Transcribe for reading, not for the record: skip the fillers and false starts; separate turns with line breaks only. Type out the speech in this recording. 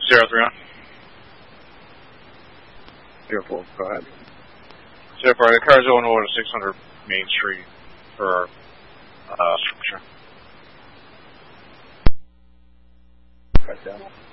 03 on.
04, go ahead.
04, the car's going over to 600 Main Street for structure.
Right down.